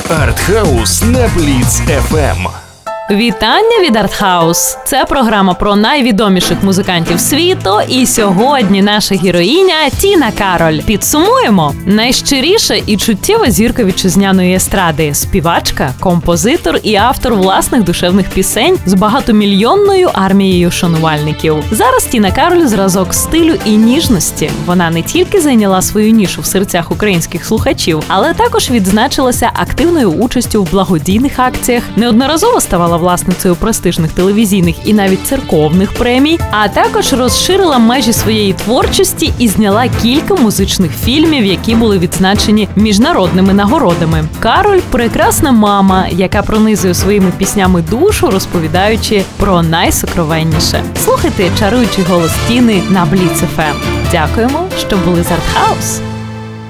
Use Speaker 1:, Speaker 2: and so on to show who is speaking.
Speaker 1: Артхаус на Бліц FM.
Speaker 2: Вітання від Артхаус! Це програма про найвідоміших музикантів світу, і сьогодні наша героїня Тіна Кароль. Підсумуємо. Найщиріша і чуттєва зірка вітчизняної естради, співачка, композитор і автор власних душевних пісень з багатомільйонною армією шанувальників. Зараз Тіна Кароль зразок стилю і ніжності. Вона не тільки зайняла свою нішу в серцях українських слухачів, але також відзначилася активною участю в благодійних акціях, неодноразово ставала власницею престижних телевізійних і навіть церковних премій, а також розширила межі своєї творчості і зняла кілька музичних фільмів, які були відзначені міжнародними нагородами. Кароль – прекрасна мама, яка пронизує своїми піснями душу, розповідаючи про найсокровенніше. Слухайте чаруючий голос Тіни на Бліц FM. Дякуємо, що були з Артхаус.